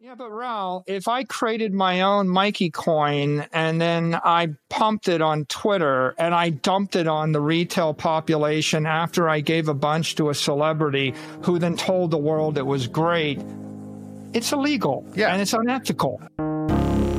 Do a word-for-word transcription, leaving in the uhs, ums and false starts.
Yeah, but Raul, if I created my own Mikey coin and then I pumped it on Twitter and I dumped it on the retail population after I gave a bunch to a celebrity who then told the world it was great, it's illegal Yeah. and it's unethical.